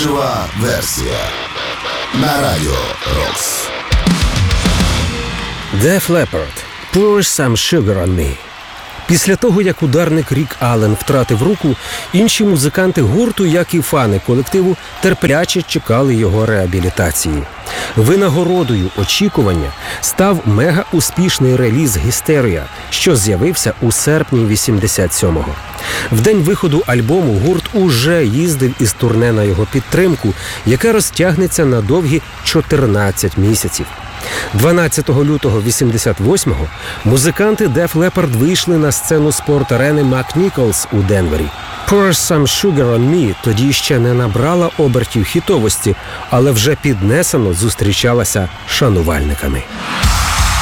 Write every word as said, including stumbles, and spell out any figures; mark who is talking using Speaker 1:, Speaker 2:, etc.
Speaker 1: Жива версія на Радіо Рокс.
Speaker 2: Def Leppard «Pour Some Sugar on Me». Після того, як ударник Рік Аллен втратив руку, інші музиканти гурту, як і фани колективу, терпляче чекали його реабілітації. Винагородою очікування став мега-успішний реліз «Hysteria», що з'явився у серпні вісімдесят сьомого. В день виходу альбому гурт уже їздив із турне на його підтримку, яке розтягнеться на довгі чотирнадцять місяців. дванадцятого лютого вісімдесят восьмого музиканти Def Leppard вийшли на сцену спорт-арени Мак-Ніколс у Денвері. «Pour Some Sugar on Me» тоді ще не набрала обертів хітовості, але вже піднесено зустрічалася шанувальниками.